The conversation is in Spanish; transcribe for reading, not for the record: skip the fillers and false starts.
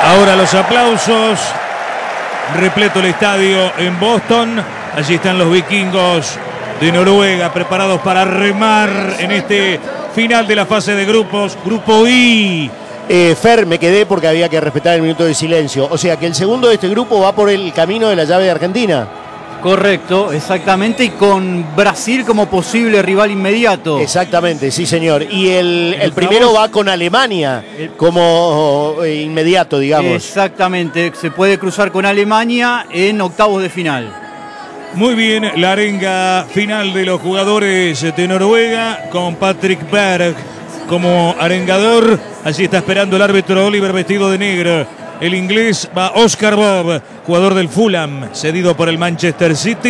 Ahora los aplausos. Repleto el estadio en Boston. Allí están los vikingos de Noruega preparados para remar en este final de la fase de grupos. Grupo I. Fer, me quedé porque había que respetar el minuto de silencio. O sea que el segundo de este grupo va por el camino de la llave de Argentina. Correcto, exactamente, y con Brasil como posible rival inmediato. Exactamente, sí señor. Y el primero va con Alemania como inmediato, digamos. Exactamente, se puede cruzar con Alemania en octavos de final. Muy bien, la arenga final de los jugadores de Noruega con Patrick Berg como arengador. Allí está esperando el árbitro Oliver vestido de negro. El inglés va Oscar Bob, jugador del Fulham, cedido por el Manchester City.